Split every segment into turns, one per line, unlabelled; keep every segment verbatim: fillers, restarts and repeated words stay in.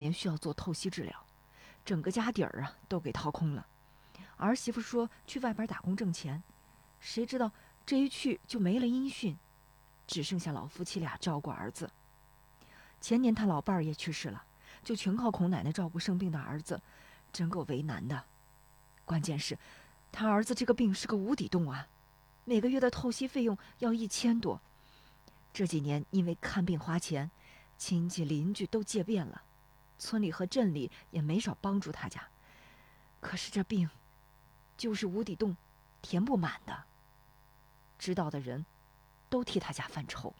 天需要做透析治疗，整个家底儿啊都给掏空了。儿媳妇说去外边打工挣钱，谁知道这一去就没了音讯，只剩下老夫妻俩照顾儿子。前年他老伴儿也去世了，就全靠孔奶奶照顾生病的儿子，真够为难的。关键是他儿子这个病是个无底洞啊，每个月的透析费用要一千多。这几年因为看病花钱，亲戚邻居都借遍了，村里和镇里也没少帮助他家。可是这病就是无底洞，填不满的。知道的人都替他家犯愁。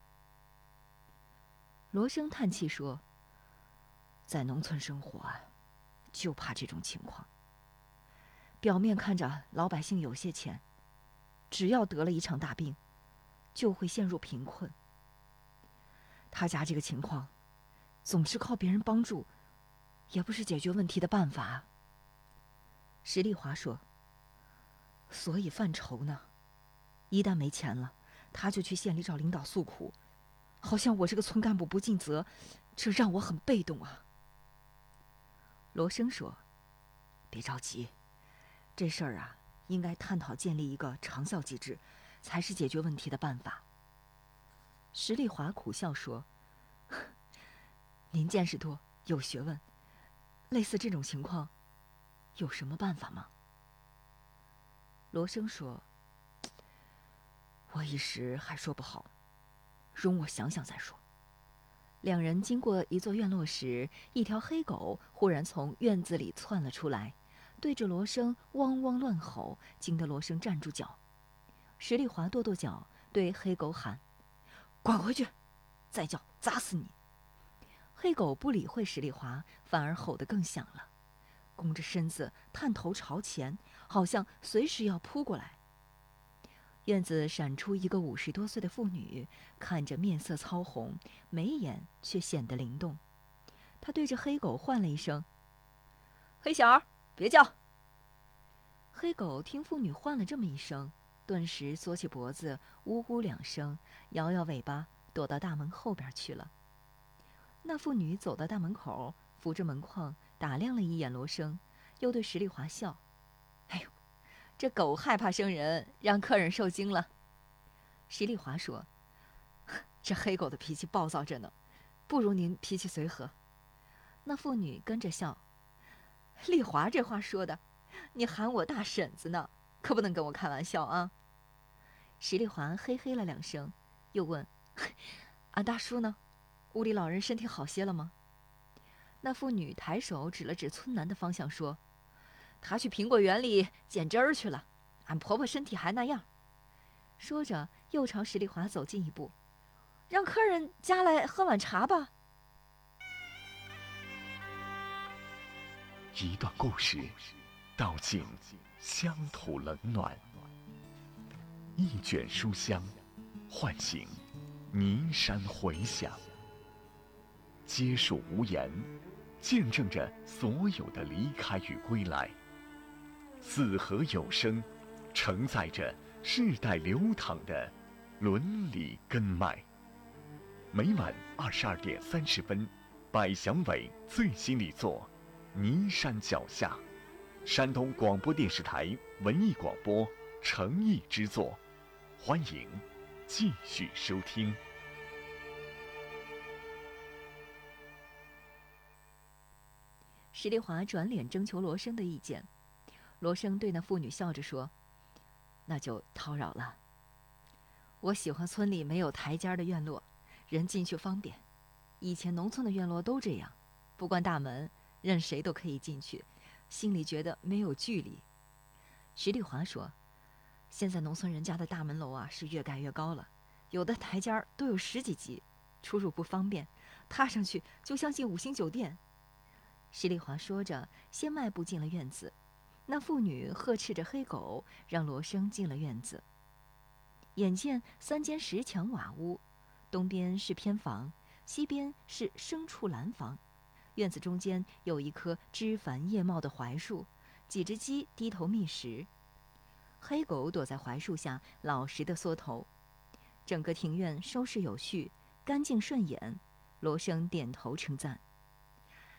罗生叹气说：“在农村生活啊，就怕这种情况。表面看着老百姓有些钱，只要得了一场大病，就会陷入贫困。他家这个情况，总是靠别人帮助，也不是解决问题的办法。”石丽华说：“所以犯愁呢。一旦没钱了，他就去县里找领导诉苦，好像我这个村干部不尽责，这让我很被动啊。”罗生说：“别着急，这事儿啊，应该探讨建立一个长效机制，才是解决问题的办法。”石丽华苦笑说：“您见识多，有学问，类似这种情况，有什么办法吗？”罗生说：“我一时还说不好，容我想想再说。”两人经过一座院落时，一条黑狗忽然从院子里窜了出来，对着罗生汪汪乱吼，惊得罗生站住脚。石丽华跺跺脚，对黑狗喊：“滚回去！再叫砸死你！”黑狗不理会石丽华，反而吼得更响了，弓着身子，探头朝前，好像随时要扑过来。院子闪出一个五十多岁的妇女，看着面色糙红，眉眼却显得灵动。她对着黑狗唤了一声：“黑小儿，别叫！”黑狗听妇女唤了这么一声，顿时缩起脖子，呜呜两声，摇摇尾巴，躲到大门后边去了。那妇女走到大门口，扶着门框，打量了一眼罗生，又对石丽华笑：“哎呦，这狗害怕生人，让客人受惊了。”石丽华说：“这黑狗的脾气暴躁着呢，不如您脾气随和。”那妇女跟着笑：“丽华这话说的，你喊我大婶子呢，可不能跟我开玩笑啊。”石丽华嘿嘿了两声，又问：“俺大叔呢？屋里老人身体好些了吗？”那妇女抬手指了指村南的方向，说：“她去苹果园里捡汁儿去了，俺婆婆身体还那样。”说着又朝石丽华走近一步：“让客人家来喝碗茶吧。”
一段故事，道尽乡土冷暖；一卷书香，唤醒泥山回响。皆属无言，见证着所有的离开与归来。四合有声，承载着世代流淌的伦理根脉。每晚二十二点三十分，百祥伟最新力作《泥山脚下》，山东广播电视台文艺广播诚意之作，欢迎继续收听。
石丽华转脸征求罗生的意见，罗生对那妇女笑着说：“那就叨扰了。我喜欢村里没有台阶的院落，人进去方便。以前农村的院落都这样，不关大门，任谁都可以进去，心里觉得没有距离。”石丽华说：“现在农村人家的大门楼啊是越盖越高了，有的台阶都有十几级，出入不方便，踏上去就像进五星酒店。”石丽华说着，先迈步进了院子。那妇女呵斥着黑狗，让罗生进了院子。眼见三间石墙瓦屋，东边是偏房，西边是牲畜栏房。院子中间有一棵枝繁叶茂的槐树，几只鸡低头觅食。黑狗躲在槐树下，老实地缩头。整个庭院收拾有序，干净顺眼。罗生点头称赞。